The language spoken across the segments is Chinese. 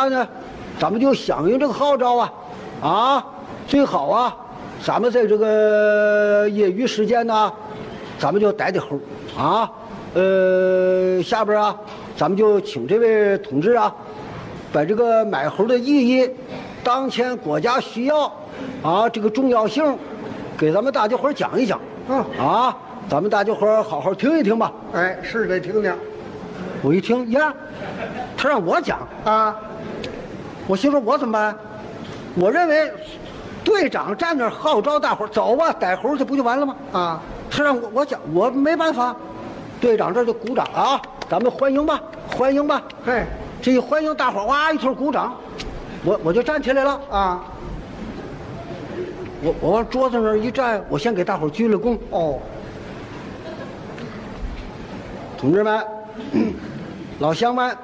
话呢，咱们就响应这个号召啊，最好啊，咱们在这个业余时间呢，咱们就逮猴啊，下边啊，咱们就请这位同志啊，把这个买猴的意义、当前国家需要啊这个重要性，给咱们大家伙讲一讲。啊，咱们大家伙好好听一听吧。 哎，是得听听。 我一听呀，他让我讲啊， 我心说我怎么办？我认为队长站那儿号召大伙走吧，逮猴去不就完了吗？ 啊， 他让我讲，我没办法。队长这就鼓掌啊，咱们欢迎吧，欢迎吧。 嘿， 这一欢迎大伙哇一通鼓掌，我就站起来了啊。 我往桌子那儿一站，我先给大伙鞠了躬。 哦， 同志们，老乡们，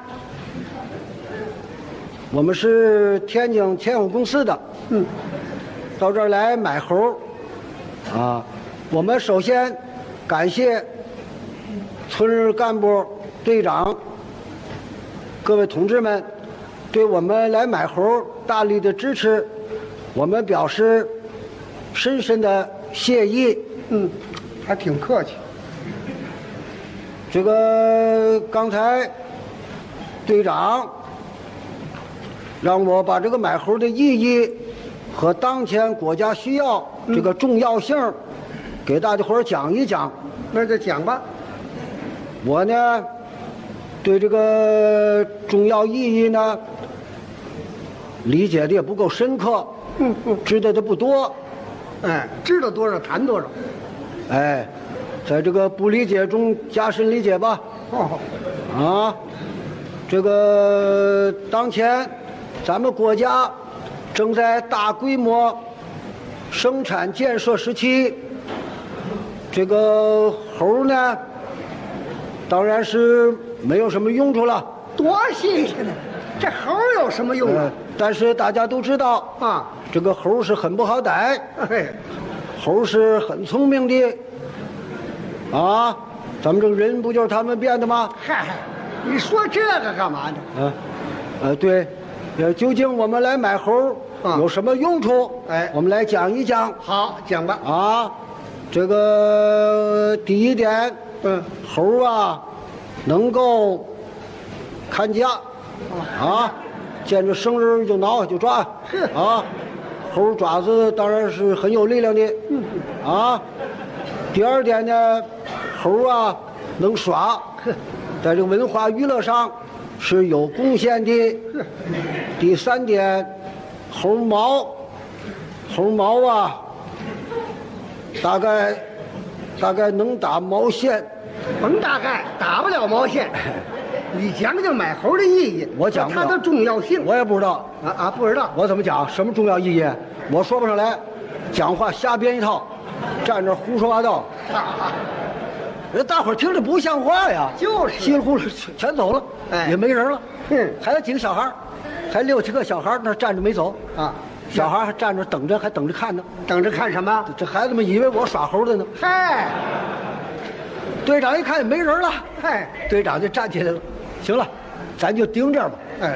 我们是天津千友公司的，到这儿来买猴，啊，我们首先感谢村儿干部、队长、各位同志们对我们来买猴大力的支持，我们表示深深的谢意。 还挺客气。 这个刚才队长让我把这个买猴的意义和当前国家需要这个重要性给大家伙儿讲一讲。 那就讲吧。 我呢对这个重要意义呢理解的也不够深刻，知道的不多。 哎，知道多少谈多少。 哎，在这个不理解中加深理解吧。啊，这个当前咱们国家正在大规模生产建设时期，这个猴呢当然是没有什么用处了。 多新鲜呢！这猴有什么用啊？ 但是大家都知道啊， 这个猴是很不好逮， 嘿， 猴是很聪明的啊，咱们这个人不就是他们变的吗？ 嗨，你说这个干嘛呢？ 对，究竟我们来买猴有什么用处？ 哎， 我们来讲一讲。 好，讲吧。 啊，这个第一点，猴啊，能够看家，啊，见着生人就挠就抓，啊，猴爪子当然是很有力量的，啊。第二点呢，猴啊能耍，在这个文化娱乐上是有贡献的。第三点，猴毛啊，大概能打毛线。 甭大概，打不了毛线。你讲讲买猴的意义， 我讲不了它的重要性， 我也不知道不知道。 我怎么讲？什么重要意义？我说不上来，讲话瞎编一套，站这胡说八道。人大伙儿听着不像话呀， 就是稀里糊涂全走了，也没人了。还有几个小孩，还6、7个小孩那站着没走啊。小孩还站着等着，还等着看呢。 等着看什么？ 这孩子们以为我耍猴的呢。 嗨， 队长一看没人了， 嗨， 队长就站起来了。行了，咱就盯这儿吧。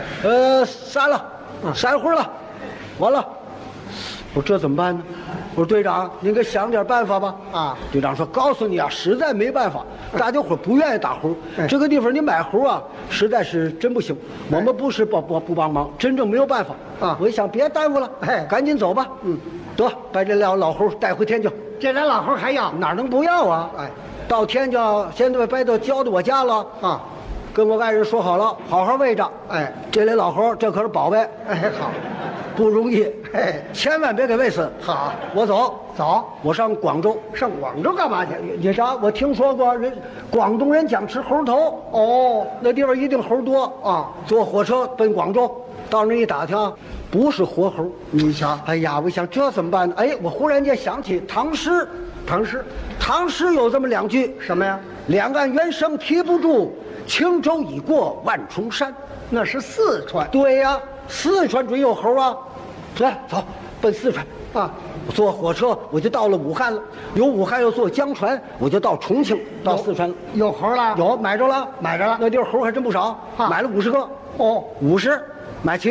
散会了，完了。我说这怎么办呢？我说队长，您给想点办法吧。啊，队长说，告诉你啊，实在没办法，大家伙不愿意打猴，这个地方你买猴啊，实在是真不行。我们不是不帮忙，真正没有办法啊。我一想，别耽误了，赶紧走吧。得把这俩老猴带回天津。 这俩老猴还要？ 哪能不要啊？到天津现在把都交到我家了啊。跟我爱人说好了，好好喂着。这类老猴这可是宝贝。 好， 不容易。千万别给喂死。 好， 我走，我上广州。 上广州干嘛去？ 你啥？我听说过广东人讲吃猴头。哦，那地方一定猴多啊。坐火车奔广州，到那一打听，不是活猴。 你瞧， 哎呀，我想这怎么办呢？我忽然间想起唐诗有这么2句。 什么呀？ 两岸猿声啼不住，轻舟已过万重山。 那是四川。 对呀，四川准有猴啊。来，走，奔四川啊！坐火车我就到了武汉了，由武汉又坐江船，我就到重庆，到四川了。 有猴了？ 有，买着了。 那地儿猴还真不少， 买了50个。哦，50，买齐。